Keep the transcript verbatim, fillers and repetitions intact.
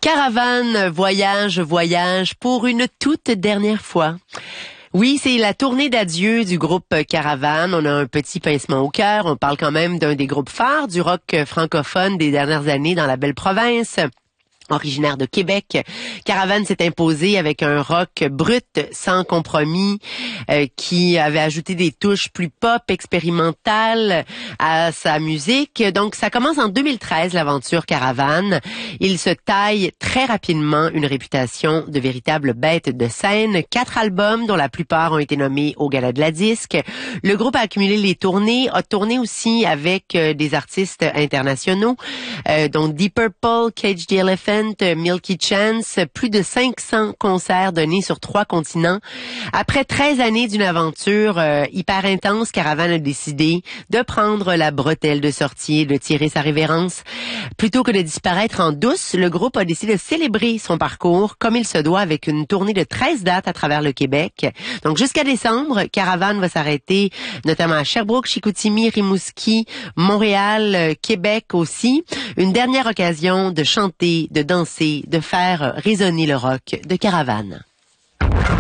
Caravane, voyage, voyage pour une toute dernière fois. Oui, c'est la tournée d'adieu du groupe Caravane. On a un petit pincement au cœur. On parle quand même d'un des groupes phares du rock francophone des dernières années dans la belle province. Originaire de Québec, Caravane s'est imposé avec un rock brut, sans compromis, euh, qui avait ajouté des touches plus pop, expérimentales à sa musique. Donc, ça commence en deux mille treize, l'aventure Caravane. Il se taille très rapidement une réputation de véritable bête de scène. Quatre albums, dont la plupart ont été nommés au Gala de la Disque. Le groupe a accumulé les tournées, a tourné aussi avec euh, des artistes internationaux, euh, dont Deep Purple, Cage the Elephant, Milky Chance, plus de cinq cents concerts donnés sur trois continents. Après treize années d'une aventure euh, hyper intense, Caravane a décidé de prendre la bretelle de sortie et de tirer sa révérence. Plutôt que de disparaître en douce, le groupe a décidé de célébrer son parcours comme il se doit avec une tournée de treize dates à travers le Québec. Donc jusqu'à décembre, Caravane va s'arrêter notamment à Sherbrooke, Chicoutimi, Rimouski, Montréal, euh, Québec aussi. Une dernière occasion de chanter, de danser, de faire résonner le rock de Caravane.